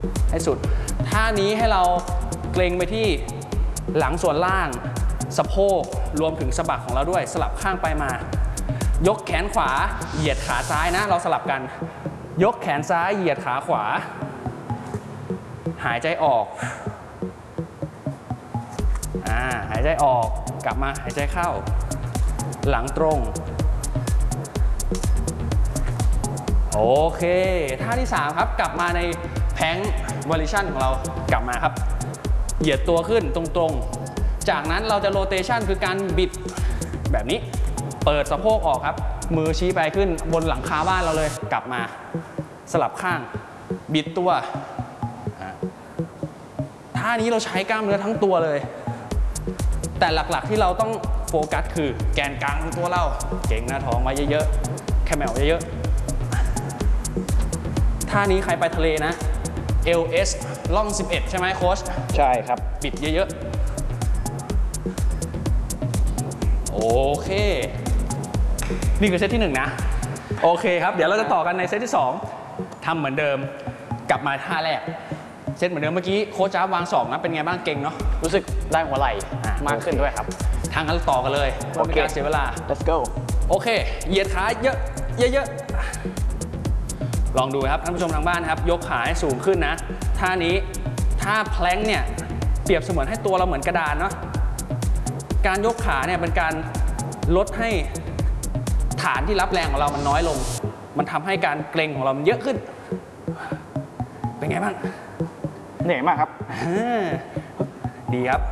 ให้สุดท่านี้ให้เราเกรงไปที่หลังส่วนล่างสะโพกรวมถึงสะบักของเราด้วยสลับข้างไปมายกแขนขวาเหยียดขาซ้ายนะเราสลับกันยกแขนซ้ายเหยียดขาขวาหายใจออกหายใจออกกลับมาหายใจเข้าหลังตรงโอเคท่าที่3ครับกลับมาในแพลงก์วอลิชั่นของเรากลับมาครับเหยียดตัวขึ้นตรงๆจากนั้นเราจะโรเตชันคือการบิดแบบนี้เปิดสะโพกออกครับมือชี้ไปขึ้นบนหลังคาบ้านเราเลยกลับมาสลับข้างบิดตัวท่านี้เราใช้กล้ามเนื้อทั้งตัวเลยแต่หลักๆที่เราต้องโฟกัสคือแกนกลางของตัวเราเก่งหน้าท้องไว้เยอะๆแคมเมลเยอะๆท่านี้ใครไปทะเลนะ LS ล่อง 11 ใช่ไหมโค้ชใช่ครับบิดเยอะๆโอเคนี่คือเซตที่1นะโอเคครับเดี๋ยวเราจะต่อกันในเซตที่2ทำเหมือนเดิมกลับมาท่าแรกเซตเหมือนเดิมเมื่อกี้โค้ชจ้าบวาง2นะเป็นไงบ้างเก่งเนาะรู้สึกได้หัวไหล่มากขึ้นด้วยครับทางกันต่อกันเลยไม่เป็นการเสียเวลา let's go โอเคเหยียดขาเยอะลองดูครับท่านผู้ชมทางบ้านครับยกขาให้สูงขึ้นนะท่านี้ท่าแพลงก์เนี่ยเปรียบเสมือนให้ตัวเราเหมือนกระดานเนาะการยกขาเนี่ยเป็นการลดให้ฐานที่รับแรงของเรามันน้อยลงมันทำให้การเกร็งของเรามันเยอะขึ้นเป็นไงบ้างเหนื่อยมากครับดีครับ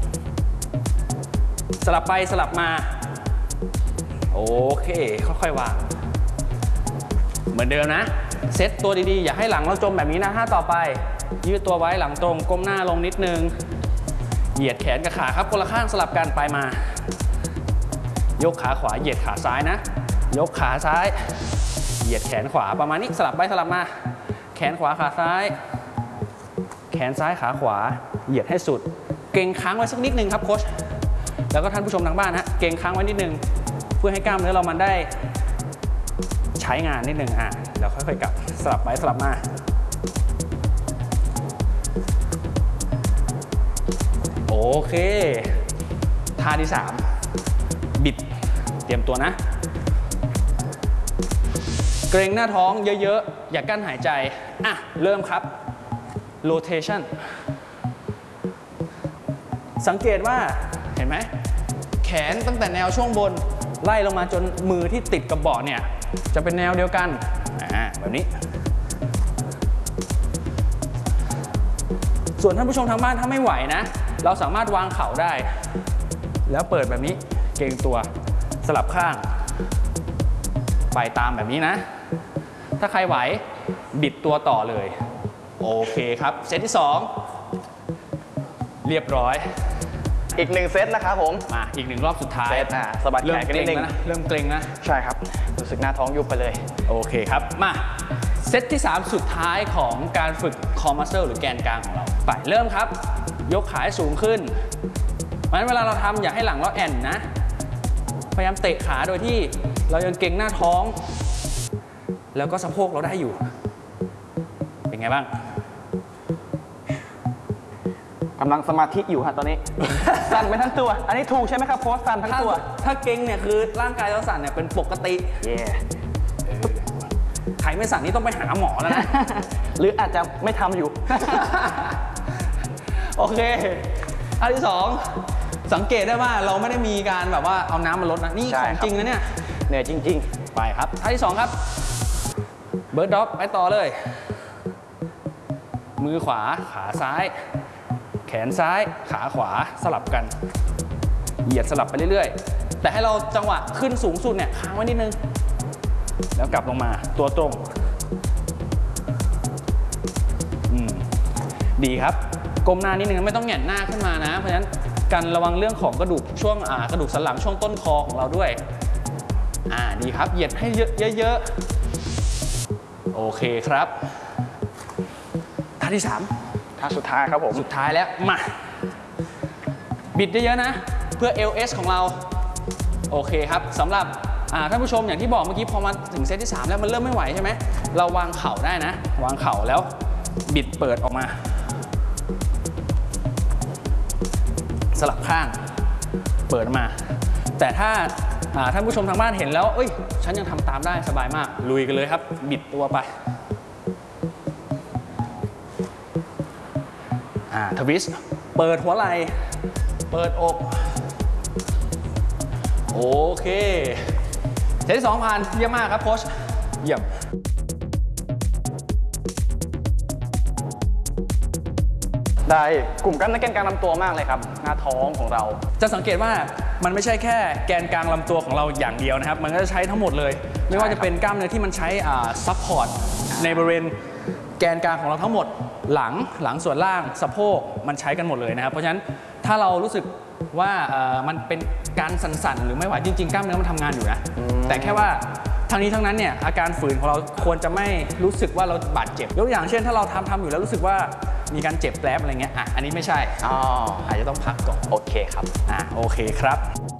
สลับไปสลับมาโอเคค่อยๆวางเหมือนเดิมนะเซตตัวดีๆอย่าให้หลังเราจมแบบนี้นะท่าต่อไปยืดตัวไว้หลังตรงก้มหน้าลงนิดนึงเหยียดแขนกับขาครับคนละข้างสลับกันไปมายกขาขวาเหยียดขาซ้ายนะยกขาซ้ายเหยียดแขนขวาประมาณนี้สลับไปสลับมาแขนขวาขาซ้ายแขนซ้ายขาขวาเหยียดให้สุดเกร็งค้างไว้สักนิดนึงครับโค้ชแล้วก็ท่านผู้ชมทางบ้านฮะเกร็งค้างไว้นิดนึงเพื่อให้กล้ามเนื้อเรามันได้ใช้งานนิดนึงแล้วค่อยๆกลับสลับไปสลับมาโอเคท่าที่3บิดเตรียมตัวนะเกรงหน้าท้องเยอะๆอย่ากั้นหายใจเริ่มครับ rotation สังเกตว่าเห็นไหมแขนตั้งแต่แนวช่วงบนไล่ลงมาจนมือที่ติดกับเบาะเนี่ยจะเป็นแนวเดียวกันแบบนี้ส่วนท่านผู้ชมทางบ้านถ้าไม่ไหวนะเราสามารถวางเข่าได้แล้วเปิดแบบนี้เกรงตัวสลับข้างไปตามแบบนี้นะถ้าใครไหวบิดตัวต่อเลยโอเคครับเซตที่2เรียบร้อยอีก1เซตนะครับผมมาอีก1รอบสุดท้ายสะบัดแขนกันนิดนึงเริ่มเกร็งนะใช่ครับรู้สึกหน้าท้องยุบไปเลยโอเคครับมาเซตที่3สุดท้ายของการฝึกคอมัสเซิลหรือแกนกลางของเราไปเริ่มครับยกขาให้สูงขึ้นเพราะฉะนั้นเวลาเราทำอย่าให้หลังเราแอนนะพยายามเตะขาโดยที่เรายังเกร็งหน้าท้องแล้วก็สะโพกเราได้อยู่เป็นไงบ้างกำลังสมาธิอยู่ฮะตอนนี้ สั่นไปทั้งตัวอันนี้ถูกใช่ไหมครับโค้ชสั่นทั้งตัวถ้าเกร็งเนี่ยคือร่างกายเราสั่นเนี่ยเป็นปกติใครไม่สั่นนี่ต้องไปหาหมอแล้วนะหรืออาจจะไม่ทำอยู่โอเคท่าที่2สังเกตได้ว่าเราไม่ได้มีการแบบว่าเอาน้ำมาลดนะนี่ของจริงนะเนี่ยเหนื่อยจริงๆไปครับท่าที่2ครับเบิร์ดด็อกไปต่อเลยมือขวาขาซ้ายแขนซ้ายขาขวาสลับกันเหยียดสลับไปเรื่อยๆแต่ให้เราจังหวะขึ้นสูงสุดเนี่ยค้างไว้นิดนึงแล้วกลับลงมาตัวตรงดีครับก้มหน้านิดนึงไม่ต้องแหงนหน้าขึ้นมานะเพราะฉะนั้นการระวังเรื่องของกระดูกช่วงกระดูกสันหลังช่วงต้นคอของเราด้วยดีครับเหยียดให้เยอะๆโอเคครับท่าที่3 ท่าสุดท้ายครับผมสุดท้ายแล้วมาบิดเยอะๆนะเพื่อ LS ของเราโอเคครับสำหรับท่านผู้ชมอย่างที่บอกเมื่อกี้พอมาถึงเซตที่3แล้วมันเริ่มไม่ไหวใช่ไหมเราวางเข่าได้นะวางเข่าแล้วบิดเปิดออกมา สลับข้างเปิดมา แต่ถ้าท่านผู้ชมทางบ้านเห็นแล้วเอ้ยฉันยังทำตามได้สบายมากลุยกันเลยครับบิดตัวไปทวิสต์เปิดหัวไหล่เปิดอกโอเคเซตที่2ผ่านเยี่ยมมากครับโค้ชเยี่ยมได้กลุ่มกล้ามเนื้อแกนกลางลำตัวมากเลยครับหน้าท้องของเราจะสังเกตว่ามันไม่ใช่แค่แกนกลางลำตัวของเราอย่างเดียวนะครับมันก็จะใช้ทั้งหมดเลยไม่ว่าจะเป็นกล้ามเนื้อที่มันใช้ซัพพอร์ตในบริเวณแกนกลางของเราทั้งหมดหลังส่วนล่างสะโพกมันใช้กันหมดเลยนะครับเพราะฉะนั้นถ้าเรารู้สึกว่ามันเป็นการสั่นๆหรือไม่ไหวจริงๆกล้ามเนื้อมันทำงานอยู่นะแต่แค่ว่าทั้งนี้ทั้งนั้นเนี่ยอาการฝืนของเราควรจะไม่รู้สึกว่าเราบาดเจ็บยกตัวอย่างเช่นถ้าเราทำอยู่แล้วรู้สึกว่ามีการเจ็บแผลอะไรเงี้ยอันนี้ไม่ใช่อาจจะต้องพักก่อนโอเคครับโอเคครับ